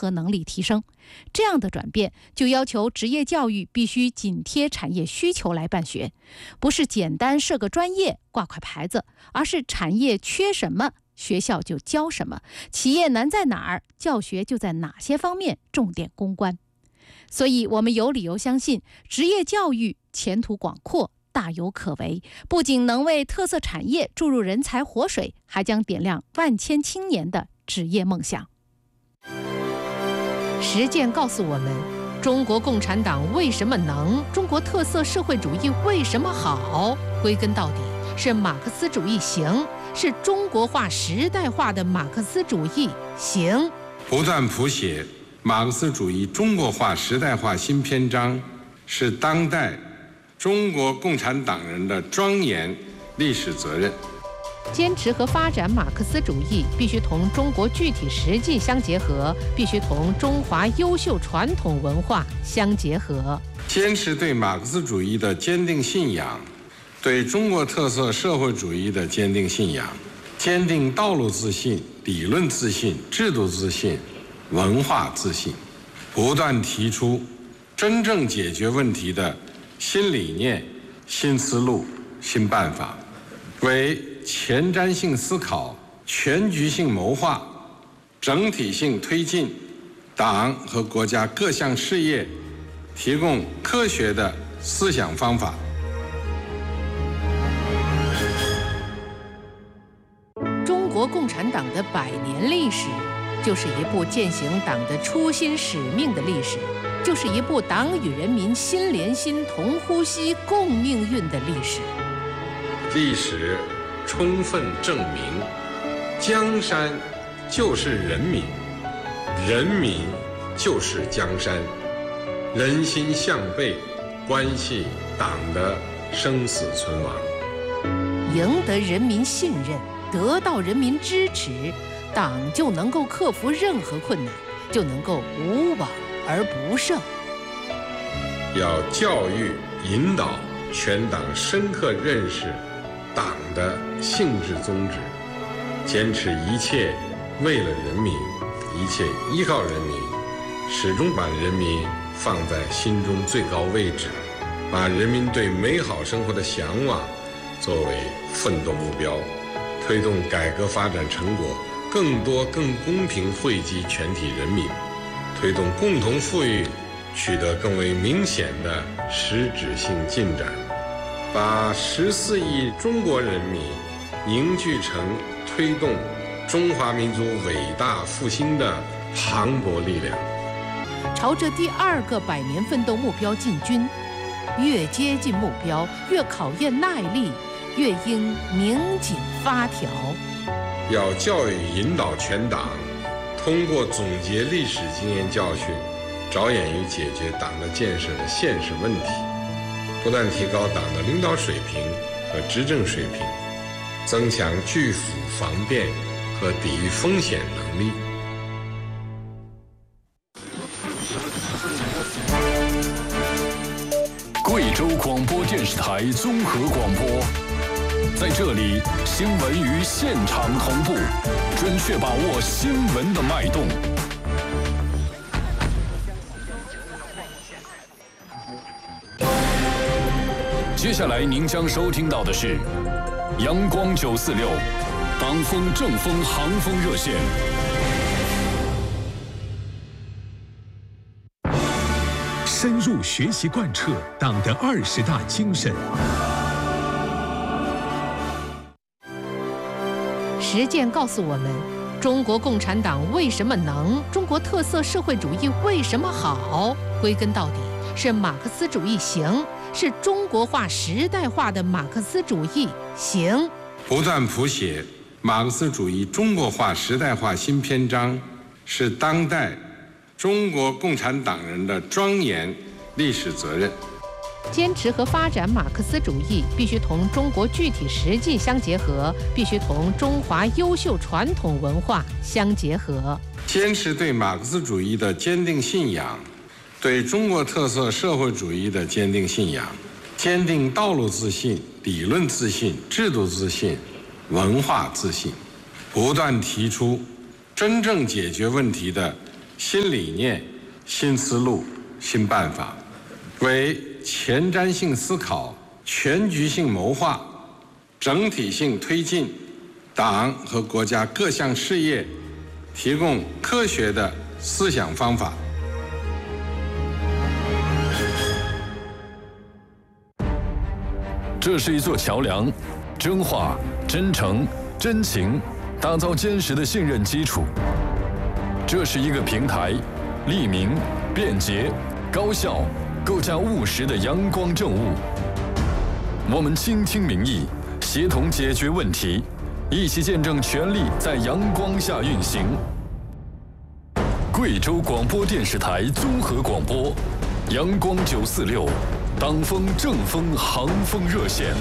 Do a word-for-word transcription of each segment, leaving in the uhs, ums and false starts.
合能力提升。这样的转变就要求职业教育必须紧贴产业需求来办学，不是简单设个专业挂块牌子，而是产业缺什么学校就教什么，企业难在哪儿，教学就在哪些方面重点攻关。所以我们有理由相信，职业教育前途广阔，大有可为，不仅能为特色产业注入人才活水，还将点亮万千青年的职业梦想。实践告诉我们，中国共产党为什么能，中国特色社会主义为什么好，归根到底是马克思主义行，是中国化时代化的马克思主义行。 不断谱写马克思主义中国化时代化新篇章，是当代中国共产党人的庄严历史责任。 坚持和发展马克思主义必须同中国具体实际相结合，必须同中华优秀传统文化相结合。 坚持对马克思主义的坚定信仰，对中国特色社会主义的坚定信仰，坚定道路自信、理论自信、制度自信、文化自信，不断提出真正解决问题的新理念、新思路、新办法，为前瞻性思考、全局性谋划、整体性推进党和国家各项事业提供科学的思想方法。 中国共产党的百年历史，就是一部践行党的初心使命的历史，就是一部党与人民心连心、同呼吸、共命运的历史。 历史充分证明，江山就是人民，人民就是江山，人心向背，关系党的生死存亡。 赢得人民信任，得到人民支持，党就能够克服任何困难，就能够无往而不胜。 要教育引导全党深刻认识党的性质宗旨，坚持一切为了人民，一切依靠人民，始终把人民放在心中最高位置，把人民对美好生活的向往作为奋斗目标，推动改革发展成果更多更公平惠及全体人民，推动共同富裕取得更为明显的实质性进展，把十四亿中国人民凝聚成推动中华民族伟大复兴的磅礴力量。 朝着第二个百年奋斗目标进军，越接近目标，越考验耐力，越应拧紧发条。 要教育引导全党，通过总结历史经验教训，着眼于解决党的建设的现实问题，不断提高党的领导水平和执政水平，增强拒腐防变和抵御风险能力。 贵州广播电视台综合广播，在这里，新闻与现场同步，准确把握新闻的脉动。接下来您将收听到的是阳光九四六党风正风航风热线。 深入学习贯彻党的二十大精神。 实践告诉我们，中国共产党为什么能，中国特色社会主义为什么好，归根到底是马克思主义行，是中国化时代化的马克思主义行。 不断谱写马克思主义中国化时代化新篇章，是当代中国共产党人的庄严历史责任。 坚持和发展马克思主义必须同中国具体实际相结合，必须同中华优秀传统文化相结合。 坚持对马克思主义的坚定信仰，对中国特色社会主义的坚定信仰，坚定道路自信、理论自信、制度自信、文化自信，不断提出真正解决问题的新理念、新思路、新办法，为前瞻性思考、全局性谋划、整体性推进党和国家各项事业提供科学的思想方法。 这是一座桥梁，真话、真诚、真情，打造坚实的信任基础。这是一个平台，利民、便捷、高效，构架务实的阳光政务。我们倾听民意，协同解决问题，一起见证权力在阳光下运行。贵州广播电视台综合广播，阳光九四六。党风政风航风热线，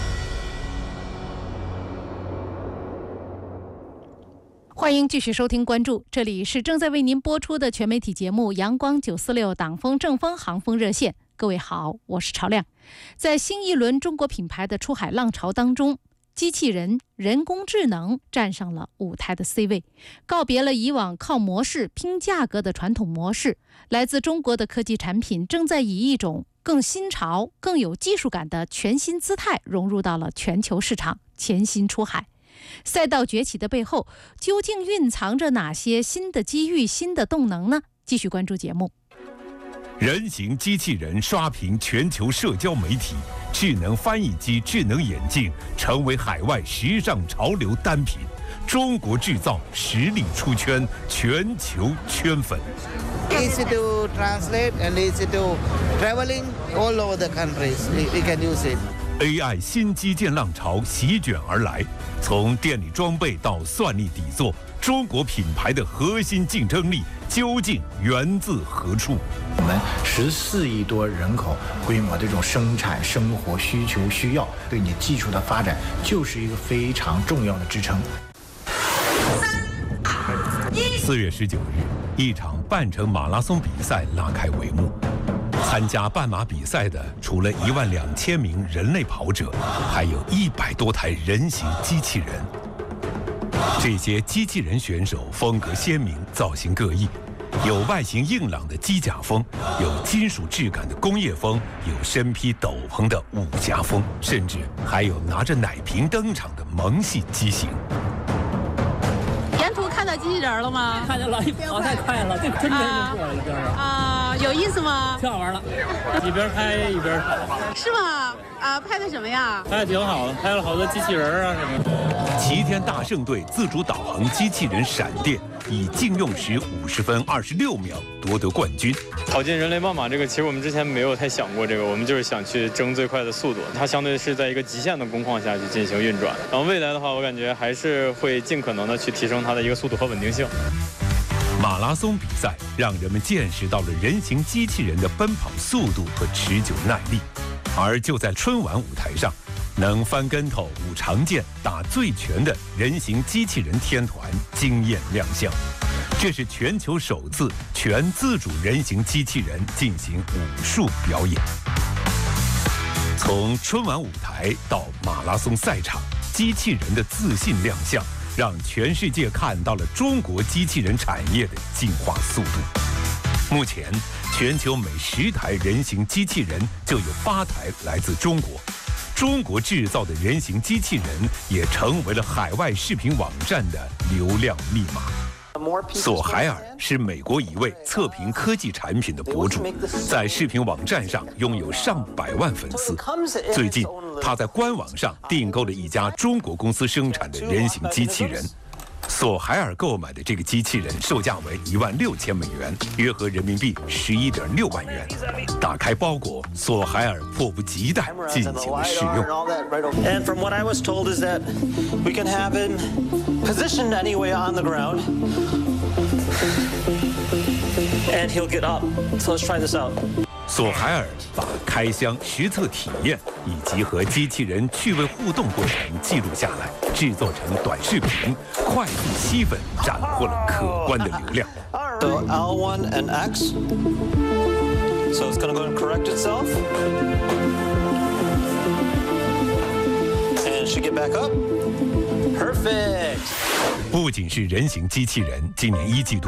欢迎继续收听关注，这里是正在为您播出的全媒体节目《阳光九四六党风政风航风热线》。各位好，我是朝亮。在新一轮中国品牌的出海浪潮当中，机器人、人工智能站上了舞台的 C 位，告别了以往靠模式拼价格的传统模式。来自中国的科技产品正在以一种更新潮、更有技术感的全新姿态融入到了全球市场，潜心出海。赛道崛起的背后，究竟蕴藏着哪些新的机遇、新的动能呢？继续关注节目。 人形机器人刷屏全球社交媒体，智能翻译机、智能眼镜成为海外时尚潮流单品。中国制造实力出圈，全球圈粉。 Easy to translate and easy to traveling all over the countries. We, we can use it. A I 新基建浪潮席卷而来，从电力装备到算力底座，中国品牌的核心竞争力究竟源自何处？ 我们十四亿多人口规模的这种生产生活需求需要，对你技术的发展就是一个非常重要的支撑。 四月十九日，一场半程马拉松比赛拉开帷幕。参加半马比赛的，除了一万两千名人类跑者，还有一百多台人形机器人。这些机器人选手风格鲜明，造型各异，有外形硬朗的机甲风，有金属质感的工业风，有身披斗篷的武侠风，甚至还有拿着奶瓶登场的萌系机型。 沿途看到机器人了吗？ 看见了，跑太快了，这真没人过一边啊！ 啊，有意思吗？ 挺好玩的，一边拍一边跑。 是吗？啊，拍的什么呀？ 拍的挺好的，拍了好多机器人啊什么的。 齐天大圣队自主导航机器人闪电以净用时五十分二十六秒夺得冠军。 跑进人类半马这个，其实我们之前没有太想过这个，我们就是想去争最快的速度。它相对是在一个极限的工况下去进行运转。然后未来的话，我感觉还是会尽可能的去提升它的一个速度和稳定性。 马拉松比赛让人们见识到了人形机器人的奔跑速度和持久耐力，而就在春晚舞台上，能翻跟头、舞长剑、打醉拳的人形机器人天团惊艳亮相。这是全球首次全自主人形机器人进行武术表演。从春晚舞台到马拉松赛场，机器人的自信亮相，让全世界看到了中国机器人产业的进化速度。目前，全球每十台人形机器人就有八台来自中国。中国制造的人形机器人也成为了海外视频网站的流量密码。索海尔是美国一位测评科技产品的博主，在视频网站上拥有上百万粉丝。最近，他在官网上订购了一家中国公司生产的人形机器人。索海尔购买的这个机器人售价为一万六千美元，约合人民币十一点六万元。打开包裹，索海尔迫不及待进行了试用。 And from what I was told is that we can have him positioned anywhere on the ground, and he'll get up. So let's try this out. 索海尔把开箱实测体验以及和机器人趣味互动过程记录下来，制作成短视频，快速吸粉，斩获了可观的流量。 So L one and X. So it's going to go and correct itself. And it should get back up. Perfect. 不仅是人形机器人，今年一季度，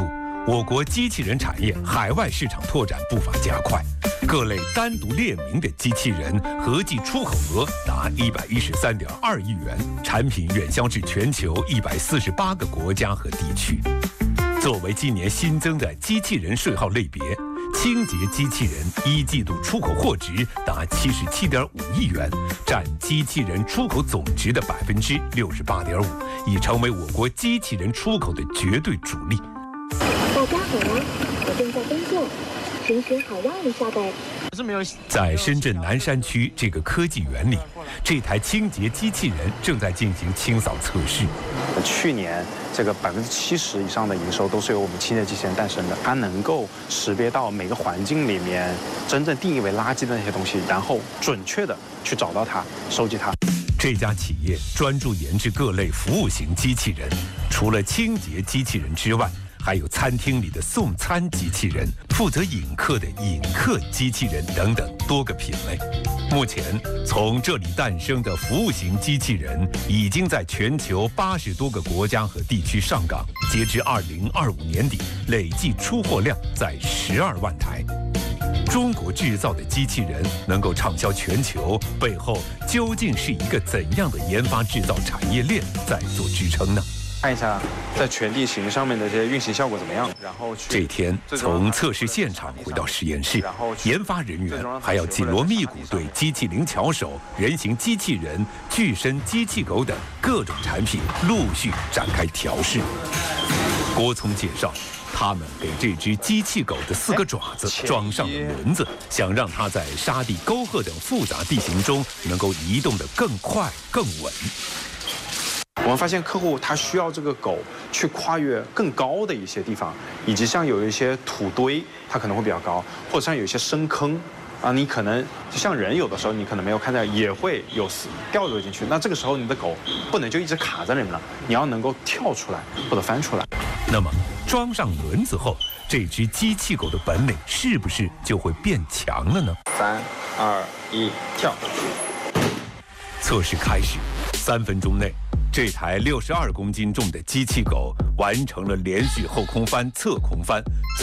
我国机器人产业海外市场拓展步伐加快，各类单独列明的机器人合计出口额达一百一十三点二亿元，产品远销至全球一百四十八个国家和地区。作为今年新增的机器人税号类别，清洁机器人一季度出口货值达七十七点五亿元，占机器人出口总值的百分之六十八点五，已成为我国机器人出口的绝对主力。 大家好呀，我正在工作，平时好让一下呗。 在深圳南山区这个科技园里，这台清洁机器人正在进行清扫测试。 去年这个百分之七十以上的营收都是由我们清洁机器人诞生的，它能够识别到每个环境里面真正定义为垃圾的那些东西，然后准确的去找到它，收集它。 这家企业专注研制各类服务型机器人，除了清洁机器人之外，还有餐厅里的送餐机器人、负责引客的引客机器人等等多个品类。目前，从这里诞生的服务型机器人已经在全球八十多个国家和地区上岗，截至二零二五年底，累计出货量在十二万台。中国制造的机器人能够畅销全球，背后究竟是一个怎样的研发制造产业链在做支撑呢？ 看一下在全地形上面的这些运行效果怎么样，然后这天从测试现场回到实验室，研发人员还要紧锣密鼓对机器灵巧手、人形机器人、巨身机器狗等各种产品陆续展开调试。郭聪介绍，他们给这只机器狗的四个爪子装上了轮子，想让它在沙地、沟壑等复杂地形中能够移动得更快、更稳。 我们发现客户他需要这个狗去跨越更高的一些地方，以及像有一些土堆，它可能会比较高，或者像有一些深坑啊，你可能像人有的时候你可能没有看到，也会有掉落进去。那这个时候你的狗不能就一直卡在里面了，你要能够跳出来或者翻出来。 那么装上轮子后，这只机器狗的本领是不是就会变强了呢？ 三二一，跳！ 测试开始，三分钟内。这台六十二公斤重的机器狗完成了连续后空翻、侧空翻。